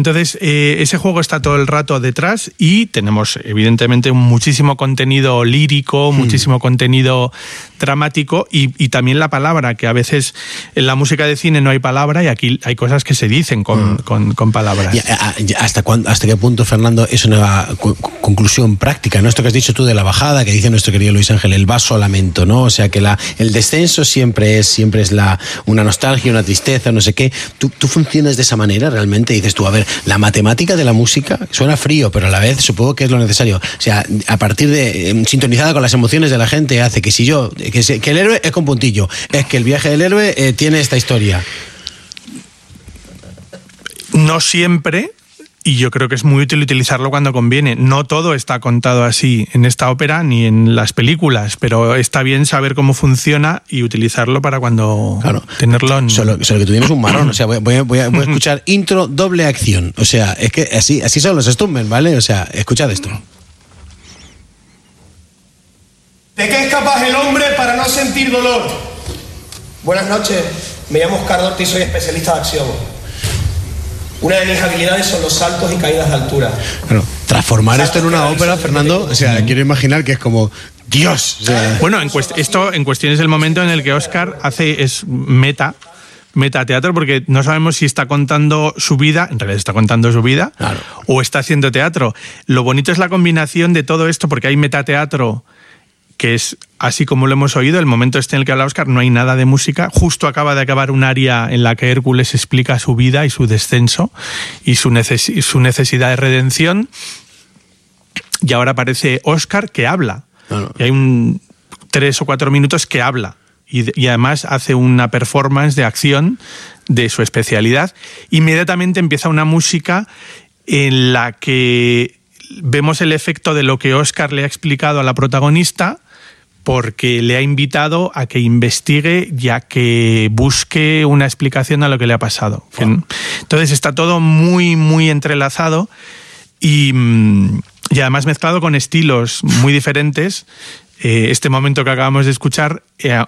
Entonces, ese juego está todo el rato detrás y tenemos, evidentemente, muchísimo contenido lírico, muchísimo contenido dramático y también la palabra, que a veces en la música de cine no hay palabra y aquí hay cosas que se dicen con palabras. ¿Hasta qué punto, Fernando, es una conclusión práctica, ¿no? Esto que has dicho tú de la bajada, que dice nuestro querido Luis Ángel, el vaso a lamento, ¿no? O sea, que el descenso siempre es una nostalgia, una tristeza, no sé qué. ¿Tú funcionas de esa manera realmente? Dices tú, a ver, la matemática de la música suena frío, pero a la vez supongo que es lo necesario. O sea, a partir de sintonizada con las emociones de la gente, hace que que el héroe es con puntillo, es que el viaje del héroe tiene esta historia. No siempre, y yo creo que es muy útil utilizarlo cuando conviene. No todo está contado así en esta ópera ni en las películas, pero está bien saber cómo funciona y utilizarlo para cuando tenerlo en... Solo que tú tienes un marrón, o sea, voy a escuchar intro doble acción, o sea, es que así son los Stummel, ¿vale? O sea, escuchad esto. ¿De qué es capaz el hombre para no sentir dolor? Buenas noches, me llamo Oscar Dorti y soy especialista de acción. Una de mis habilidades son los saltos y caídas de altura. Bueno, transformar esto en una ópera, Fernando, o sea, quiero imaginar que es como Dios. O sea... Bueno, esto en cuestión es el momento en el que Oscar es metateatro, porque no sabemos si está contando su vida, en realidad está contando su vida, claro, o está haciendo teatro. Lo bonito es la combinación de todo esto, porque hay metateatro, que es así como lo hemos oído, el momento en el que habla Oscar, no hay nada de música, justo acaba de acabar un aria en la que Hércules explica su vida y su descenso y su necesidad de redención, y ahora aparece Oscar que habla, y hay 3 o 4 minutos que habla, y además hace una performance de acción de su especialidad. Inmediatamente empieza una música en la que vemos el efecto de lo que Oscar le ha explicado a la protagonista, porque le ha invitado a que investigue y a que busque una explicación a lo que le ha pasado. Wow. Entonces está todo muy, muy entrelazado y además mezclado con estilos muy diferentes. Este momento que acabamos de escuchar,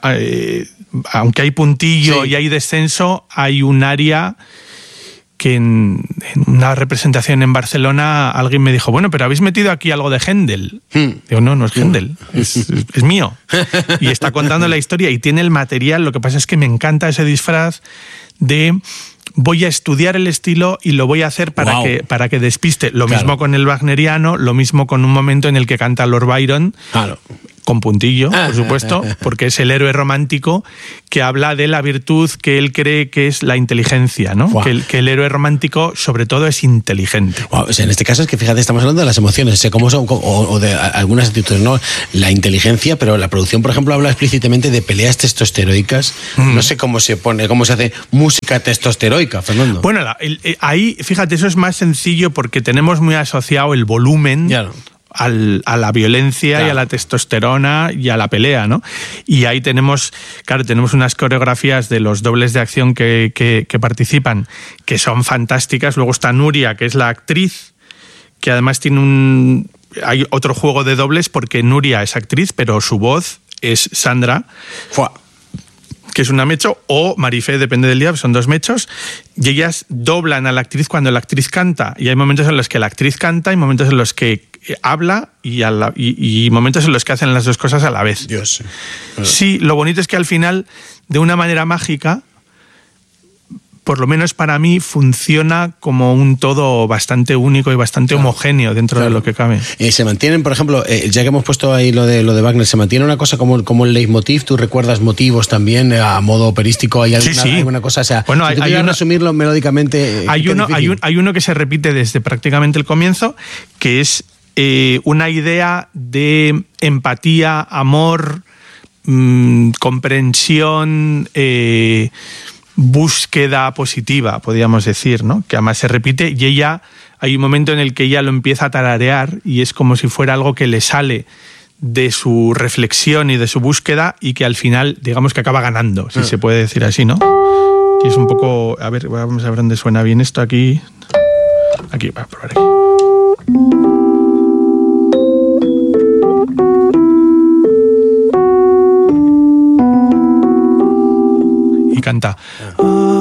aunque hay puntillo y hay descenso, hay un aria que en una representación en Barcelona alguien me dijo, bueno, pero habéis metido aquí algo de Händel. Digo, no es Händel, es mío. Y está contando la historia y tiene el material. Lo que pasa es que me encanta ese disfraz de voy a estudiar el estilo y lo voy a hacer para que despiste. Lo mismo con el wagneriano, lo mismo con un momento en el que canta Lord Byron. Claro. Con puntillo, por supuesto, porque es el héroe romántico que habla de la virtud que él cree que es la inteligencia, ¿no? Wow. Que el héroe romántico, sobre todo, es inteligente. Wow. O sea, en este caso es que, fíjate, estamos hablando de las emociones, o sea, cómo son, o de algunas actitudes, ¿no? La inteligencia, pero la producción, por ejemplo, habla explícitamente de peleas testosteroicas. No sé cómo se hace música testosteroica, Fernando. Bueno, ahí, fíjate, eso es más sencillo porque tenemos muy asociado el volumen... Claro. A la violencia, claro, y a la testosterona y a la pelea, ¿no? Y ahí tenemos unas coreografías de los dobles de acción que participan, que son fantásticas. Luego está Nuria, que es la actriz, que además hay otro juego de dobles porque Nuria es actriz, pero su voz es Sandra, que es una mecho, o Marifé, depende del día, son 2 mechos, y ellas doblan a la actriz cuando la actriz canta, y hay momentos en los que la actriz canta y momentos en los que habla y momentos en los que hacen las 2 cosas a la vez. Dios. Sí, lo bonito es que al final, de una manera mágica, por lo menos para mí, funciona como un todo bastante único y bastante homogéneo dentro de lo que cabe. Se mantienen, por ejemplo, ya que hemos puesto ahí lo de Wagner, ¿se mantiene una cosa como el leitmotiv? ¿Tú recuerdas motivos también a modo operístico? ¿Hay alguna cosa? O sea, bueno, si tú quieres resumirlo melódicamente... Hay uno que se repite desde prácticamente el comienzo, que es una idea de empatía, amor, comprensión... búsqueda positiva, podríamos decir, ¿no? Que además se repite y hay un momento en el que ella lo empieza a tararear y es como si fuera algo que le sale de su reflexión y de su búsqueda y que al final, digamos que acaba ganando, si se puede decir así, ¿no? Y es un poco... A ver, vamos a ver dónde suena bien esto aquí. Aquí, voy a probar aquí. Y canta...